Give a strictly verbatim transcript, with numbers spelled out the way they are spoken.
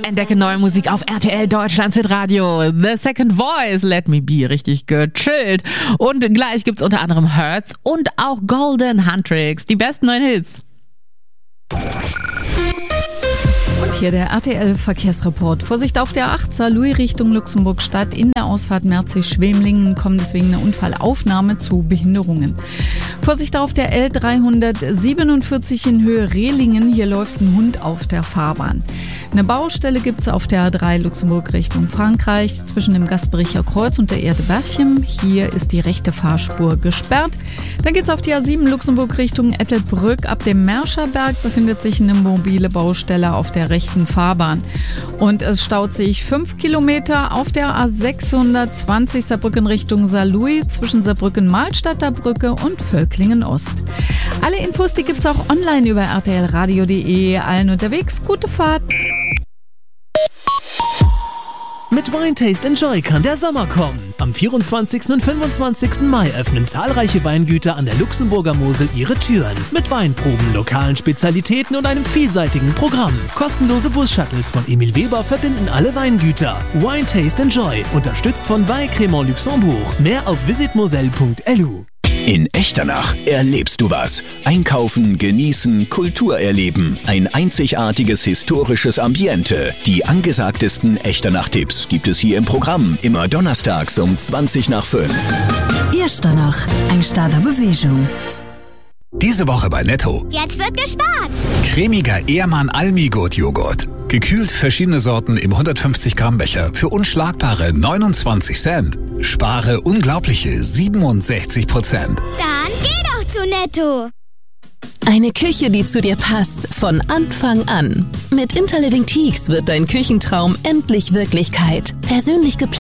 Entdecke neue Musik auf R T L Deutschland Radio. The Second Voice, Let Me Be, richtig gechillt. Und gleich gibt's unter anderem Hurts und auch Golden Huntrix, die besten neuen Hits. Und hier der R T L-Verkehrsreport. Vorsicht auf der acht, Saarlouis Richtung Luxemburg-Stadt. In der Ausfahrt Merzig-Schwemlingen kommt deswegen eine Unfallaufnahme zu Behinderungen. Vorsicht auf der L dreihundertsiebenundvierzig in Höhe Rehlingen. Hier läuft ein Hund auf der Fahrbahn. Eine Baustelle gibt's auf der A drei Luxemburg Richtung Frankreich zwischen dem Gaspericher Kreuz und der Erde Berchem. Hier ist die rechte Fahrspur gesperrt. Dann geht's auf die A sieben Luxemburg Richtung Ettelbrück. Ab dem Merscherberg befindet sich eine mobile Baustelle auf der rechten Fahrbahn. Und es staut sich fünf Kilometer auf der A sechshundertzwanzig Saarbrücken Richtung Saarlouis zwischen Saarbrücken-Mahlstadter Brücke und Völklingen Ost. Alle Infos, die gibt's auch online über r t l radio punkt d e. Allen unterwegs, gute Fahrt! Mit Wine Taste Enjoy kann der Sommer kommen. Am vierundzwanzigsten und fünfundzwanzigsten Mai öffnen zahlreiche Weingüter an der Luxemburger Mosel ihre Türen. Mit Weinproben, lokalen Spezialitäten und einem vielseitigen Programm. Kostenlose Bus-Shuttles von Emil Weber verbinden alle Weingüter. Wine Taste Enjoy, unterstützt von Wein Crémant Luxembourg. Mehr auf visit moselle punkt l u. In Echternach erlebst du was. Einkaufen, genießen, Kultur erleben. Ein einzigartiges historisches Ambiente. Die angesagtesten Echternach-Tipps gibt es hier im Programm. Immer donnerstags um zwanzig nach fünf. Echternach, ein Start der Bewegung. Diese Woche bei Netto. Jetzt wird gespart. Cremiger Ehrmann Almigot Joghurt. Gekühlt verschiedene Sorten im hundertfünfzig Gramm Becher für unschlagbare neunundzwanzig Cent. Spare unglaubliche siebenundsechzig Prozent. Dann geh doch zu Netto. Eine Küche, die zu dir passt, von Anfang an. Mit Interliving Teaks wird dein Küchentraum endlich Wirklichkeit. Persönlich geplant.